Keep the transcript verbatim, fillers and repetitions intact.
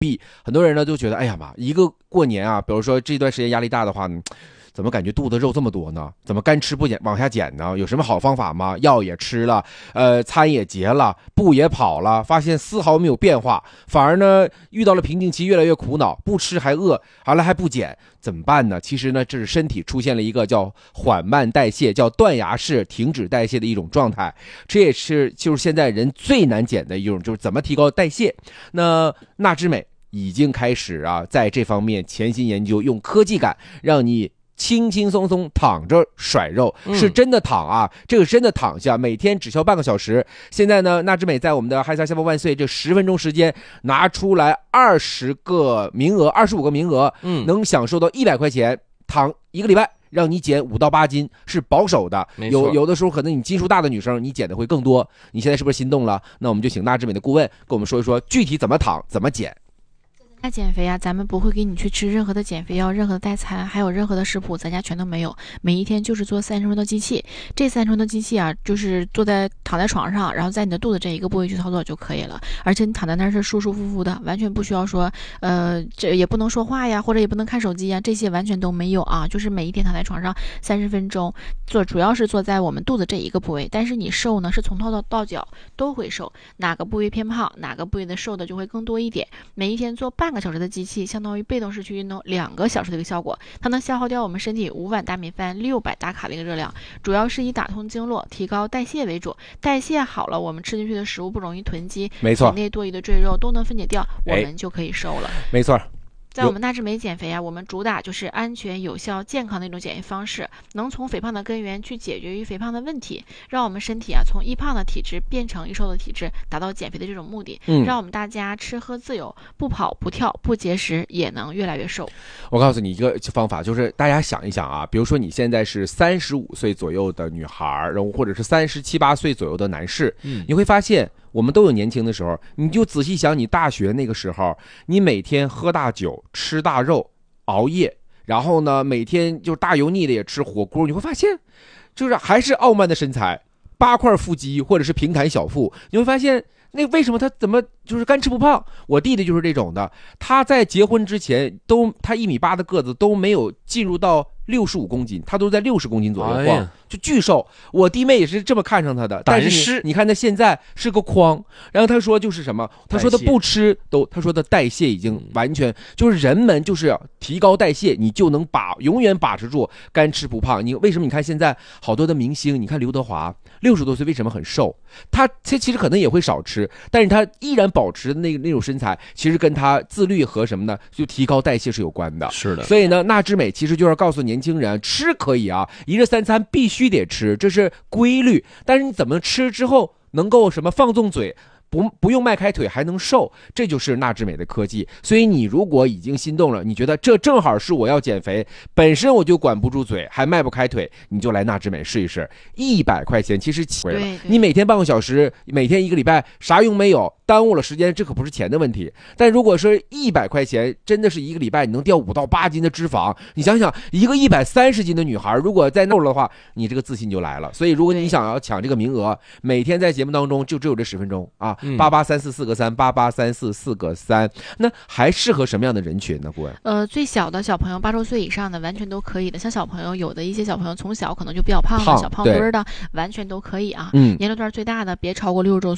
弊。很多人呢就觉得，哎呀妈，一个过年啊，比如说这段时间压力大的话，怎么感觉肚子肉这么多呢？怎么干吃不减往下减呢？有什么好方法吗？药也吃了，呃，餐也结了，步也跑了，发现丝毫没有变化，反而呢遇到了瓶颈期，越来越苦恼，不吃还饿，完了还不减，怎么办呢？其实呢，这是身体出现了一个叫缓慢代谢，叫断崖式停止代谢的一种状态，这也是就是现在人最难减的一种，就是怎么提高代谢。那纳之美已经开始啊，在这方面潜心研究，用科技感让你轻轻松松躺着甩肉，是真的躺啊、嗯、这个真的躺下，每天只需要半个小时。现在呢，纳之美在我们的嗨撒下播万岁这十分钟时间拿出来二十个名额，二十五个名额，嗯，能享受到一百块钱，躺一个礼拜，让你减五到八斤，是保守的。有有的时候可能你斤数大的女生，你减的会更多。你现在是不是心动了？那我们就请纳之美的顾问跟我们说一说具体怎么躺，怎么减。 那减肥啊，咱们不会给你去吃任何的减肥药，任何的代餐，还有任何的食谱，咱家全都没有。每一天就是做三十分钟的机器，这三十分钟的机器啊，就是坐在躺在床上，然后在你的肚子这一个部位去操作就可以了。而且你躺在那儿是舒舒服服的，完全不需要说，呃，这也不能说话呀，或者也不能看手机呀，这些完全都没有啊。就是每一天躺在床上三十分钟，做主要是坐在我们肚子这一个部位，但是你瘦呢是从头到到脚都会瘦，哪个部位偏胖，哪个部位的瘦的就会更多一点。每一天做半个小时的机器，相当于被动式去运动两个小时的一个效果，它能消耗掉我们身体五碗大米饭六百大卡的一个热量，主要是以打通经络、提高代谢为主。代谢好了，我们吃进去的食物不容易囤积， 没错， 体内多余的赘肉都能分解掉，我们就可以瘦了。 没错。 在我们纳之美减肥啊，我们主打就是安全、有效、健康的一种减肥方式，能从肥胖的根源去解决于肥胖的问题，让我们身体啊从易胖的体质变成易瘦的体质，达到减肥的这种目的。嗯，让我们大家吃喝自由，不跑不跳不节食，也能越来越瘦。 我告诉你一个方法，就是大家想一想啊，比如说你现在是三十五岁左右的女孩，然后或者是三十七八岁左右的男士，嗯，你会发现。我们都有年轻的时候，你就仔细想，你大学那个时候，你每天喝大酒、吃大肉、熬夜，然后呢，每天就大油腻的也吃火锅，你会发现，就是还是傲慢的身材，八块腹肌或者是平坦小腹，你会发现。那为什么他怎么就是干吃不胖？我弟弟就是这种的，他在结婚之前都他一米八的个子都没有进入到六十五公斤，他都在六十公斤左右晃，哎、就巨瘦。我弟妹也是这么看上他的，但是 你, 你看他现在是个筐。然后他说就是什么？他说他不吃都，他说的代谢已经完全就是人们就是提高代谢，你就能把永远把持住干吃不胖。你为什么？你看现在好多的明星，你看刘德华六十多岁为什么很瘦？他他其实可能也会少吃。但是他依然保持那个那种身材，其实跟他自律和什么呢？就提高代谢是有关的。 是的。 所以呢，纳之美其实就是告诉年轻人，吃可以啊，一日三餐必须得吃，这是规律。但是你怎么吃之后能够什么放纵嘴？不不用迈开腿还能瘦，这就是纳之美的科技。所以你如果已经心动了，你觉得这正好是我要减肥，本身我就管不住嘴，还迈不开腿，你就来纳之美试一试。一百块钱其实贵了，你每天半个小时，每天一个礼拜，啥用没有，耽误了时间，这可不是钱的问题。但如果说一百块钱，真的是一个礼拜你能掉五到八斤的脂肪，你想想，一个一百三十斤的女孩，如果再瘦了的话，你这个自信就来了。所以如果你想要抢这个名额，每天在节目当中就只有这十分钟啊。八八三四四个三，八八三四四个三，那还适合什么样的人群呢？顾问？ 呃，最小的小朋友，八周岁以上的完全都可以的。像小朋友，有的一些小朋友从小可能就比较胖的， 胖小胖墩儿的，完全都可以啊。嗯，年龄段最大的别超过六十周